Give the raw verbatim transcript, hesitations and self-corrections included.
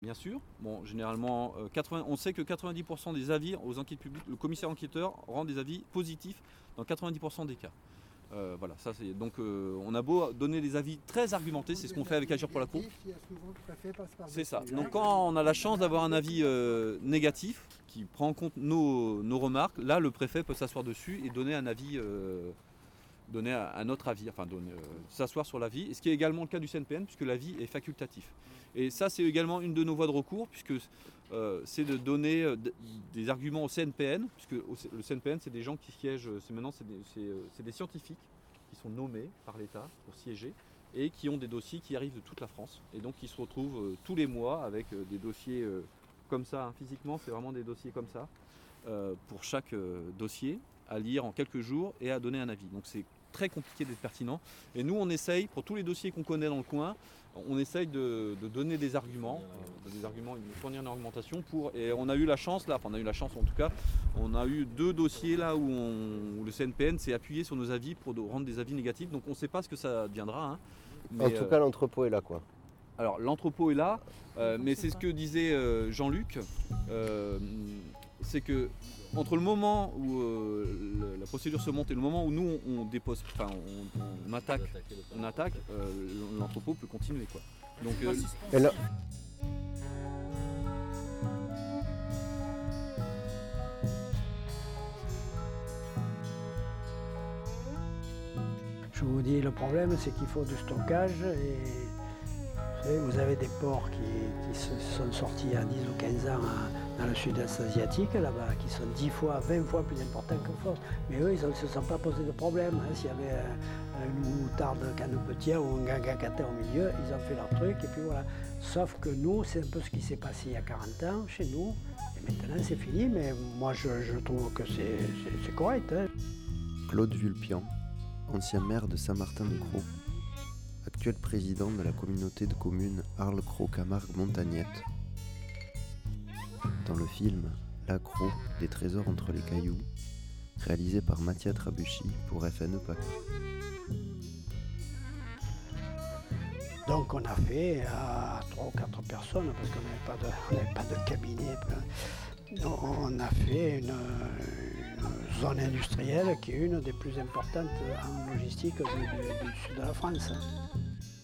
Bien sûr, bon, généralement, euh, quatre-vingts, on sait que quatre-vingt-dix pour cent des avis aux enquêtes publiques, le commissaire enquêteur rend des avis positifs dans quatre-vingt-dix pour cent des cas. Euh, voilà, ça c'est donc euh, on a beau donner des avis très argumentés, c'est ce qu'on fait avec Agir pour la Cour. C'est ça. Donc quand on a la chance d'avoir un avis euh, négatif qui prend en compte nos, nos remarques, là le préfet peut s'asseoir dessus et donner un avis, euh, donner un autre avis, enfin donner, euh, s'asseoir sur l'avis. Et ce qui est également le cas du C N P N puisque l'avis est facultatif. Et ça c'est également une de nos voies de recours puisque euh, c'est de donner euh, des arguments au C N P N, puisque le C N P N c'est des gens qui siègent, c'est maintenant c'est des, c'est, c'est des scientifiques qui sont nommés par l'État pour siéger et qui ont des dossiers qui arrivent de toute la France. Et donc ils se retrouvent euh, tous les mois avec euh, des dossiers euh, comme ça, hein, physiquement c'est vraiment des dossiers comme ça, euh, pour chaque euh, dossier, à lire en quelques jours et à donner un avis. Donc c'est très compliqué d'être pertinent. Et nous on essaye, pour tous les dossiers qu'on connaît dans le coin, on essaye de, de donner des arguments, euh, des arguments, de fournir une argumentation pour. Et on a eu la chance là, enfin on a eu la chance en tout cas, on a eu deux dossiers là où, on, où le C N P N s'est appuyé sur nos avis pour de, rendre des avis négatifs. Donc on ne sait pas ce que ça deviendra. Hein. Mais en tout euh, cas l'entrepôt est là quoi. Alors l'entrepôt est là, euh, mais c'est ce que disait euh, Jean-Luc, euh, c'est que entre le moment où euh, le, la procédure se monte et le moment où nous on, on dépose, enfin on, on attaque, on attaque, euh, l'entrepôt peut continuer quoi. Donc euh, et là... Je vous dis, le problème c'est qu'il faut du stockage et vous avez des ports qui, qui se sont sortis il y a dix ou quinze ans dans le sud-est asiatique, là-bas, qui sont dix fois, vingt fois plus importants qu'en France. Mais eux, ils ne se sont pas posé de problème. Hein. S'il y avait une moutarde canepetière ou un gangacata au milieu, ils ont fait leur truc et puis voilà. Sauf que nous, c'est un peu ce qui s'est passé il y a quarante ans chez nous. Et maintenant, c'est fini, mais moi, je, je trouve que c'est, c'est, c'est correct. Hein. Claude Vulpian, ancien maire de Saint-Martin-de-Crau, actuel président de la communauté de communes Arles-Cros-Camargue-Montagnette. Dans le film L'Accro, des trésors entre les cailloux, réalisé par Mathia Trabuchy pour F N E Paris. Donc on a fait à trois ou quatre personnes, parce qu'on n'avait pas, de, pas de cabinet. On a fait une, une zone industrielle qui est une des plus importantes en logistique du, du, du sud de la France.